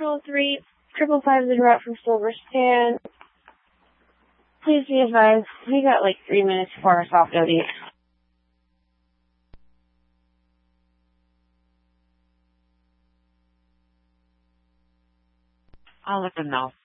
Control 3, 555 is en route from Silver Stand. Please be advised, we got like 3 minutes before our soft OD. I'll let them know.